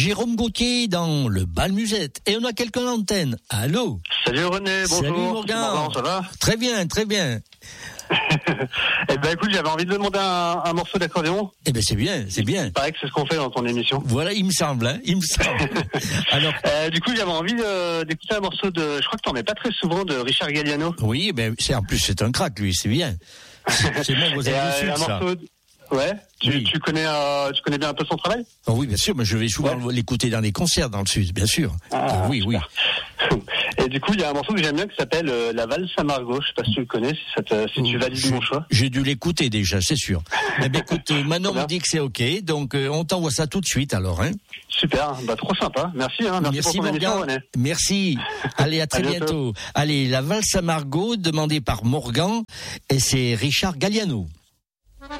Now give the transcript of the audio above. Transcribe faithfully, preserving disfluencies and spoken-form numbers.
Jérôme Gauthier dans le bal musette. Et on a quelqu'un à l'antenne. Allô? Salut René, bonjour. Salut Morgan. Morgan, ça va? Très bien, très bien. Eh ben écoute, j'avais envie de demander un, un morceau d'accordéon. Eh ben c'est bien, c'est bien. Il paraît que c'est ce qu'on fait dans ton émission. Voilà, il me semble, hein, il me semble. Alors, euh, du coup, j'avais envie de, d'écouter un morceau de, je crois que t'en mets pas très souvent, de Richard Galliano. Oui, ben c'est en plus c'est un crack lui, c'est bien. C'est, c'est même aux Et, ailes du euh, Sud, un ça. morceau de... Ouais. Tu, Oui. tu connais, euh, tu connais bien un peu son travail? Oh oui, bien sûr, mais je vais souvent Ouais. l'écouter dans les concerts dans le Sud, bien sûr. Ah, Euh, oui, super. oui. Et du coup, il y a un morceau que j'aime bien qui s'appelle euh, La valse à Margot. Je sais pas si tu le connais, si, ça te, si tu valides J'ai- mon choix. J'ai dû l'écouter déjà, c'est sûr. Eh ben écoute, euh, Manon Bien. me dit que c'est ok, donc euh, on t'envoie ça tout de suite alors. Hein. Super, bah trop sympa. Merci, hein, merci, pour ton émission, Morgan. René. Merci. Allez, à très À bientôt. bientôt. Allez, la valse à Margot, demandée par Morgan, et c'est Richard Galliano.